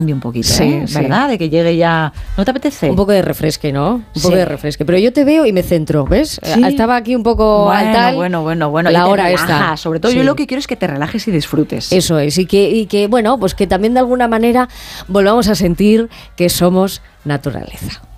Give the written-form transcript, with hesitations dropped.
un poquito, Sí, ¿verdad? De que llegue ya... ¿No te apetece? Un poco de refresque, ¿no? Un Sí. poco de refresque. Pero yo te veo y me centro, ¿ves? Sí. Estaba aquí un poco al tal. Bueno. La y te hora relajas. esta. Sobre todo Sí. yo lo que quiero es que te relajes y disfrutes. Eso es. Y que, bueno, pues que también de alguna manera volvamos a sentir que somos naturaleza.